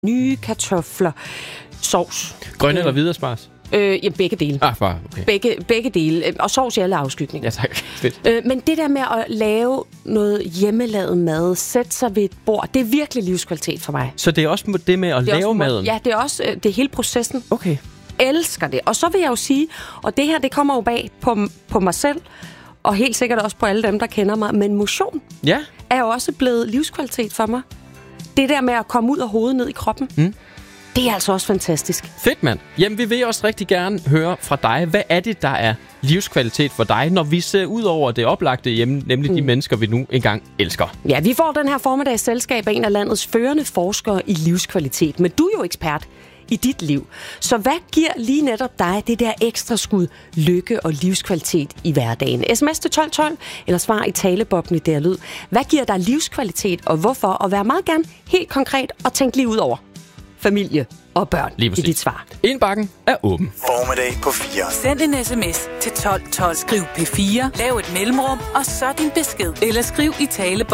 nye kartofler, sovs. Grønne eller hvide asparges? Ja, begge dele. Okay. Begge dele. Og sovs i alle afskygninger. Ja, tak. Fedt. Men det der med at lave noget hjemmelavet mad, sætte sig ved et bord, det er virkelig livskvalitet for mig. Så det er også det med at lave maden? Ja, det er også det er hele processen. Okay. Elsker det. Og så vil jeg jo sige, og det her, det kommer jo bag på mig selv, og helt sikkert også på alle dem, der kender mig, men motion er jo også blevet livskvalitet for mig. Det der med at komme ud af hovedet ned i kroppen, det er altså også fantastisk. Fedt, mand. Jamen, vi vil også rigtig gerne høre fra dig. Hvad er det, der er livskvalitet for dig, når vi ser ud over det oplagte hjemme, nemlig de mennesker, vi nu engang elsker? Ja, vi får den her formiddags selskab af en af landets førende forskere i livskvalitet. Men du er jo ekspert i dit liv. Så hvad giver lige netop dig det der ekstra skud lykke og livskvalitet i hverdagen? SMS til 1212, eller svar i talebobben i DR Lyd. Hvad giver dig livskvalitet, og hvorfor? Og vær meget gerne helt konkret og tænk lige ud over familie og børn i dit svar. Indbakken er åben. Formiddag på 4. Send en sms til 1212. Skriv P4, lav et mellemrum, og så din besked. Eller skriv i talebobben.